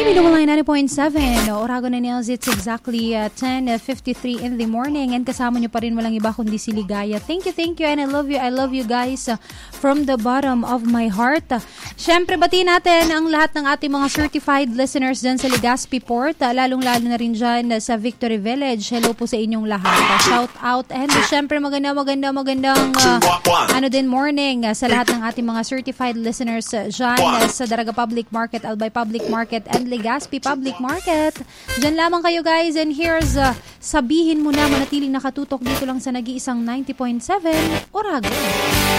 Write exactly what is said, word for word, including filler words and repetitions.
ninety point seven, Oragon and Nels, it's exactly uh, ten fifty-three in the morning and kasama nyo pa rin walang iba kundi si Ligaya. Thank you, thank you, and I love you, I love you guys uh, from the bottom of my heart. Uh, Siyempre, batiin natin ang lahat ng ating mga certified listeners dyan sa Legazpi Port, uh, lalong-lalo na rin dyan uh, sa Victory Village. Hello po sa inyong lahat. Uh, shout out, and uh, siyempre maganda, maganda, magandang uh, ano din morning uh, sa lahat ng ating mga certified listeners uh, dyan uh, sa Daraga Public Market, Albay Public Market, and Legazpi Public Market. Diyan lamang kayo guys, and here's uh, sabihin mo na manatiling nakatutok dito lang sa nag-iisang ninety point seven Oragon.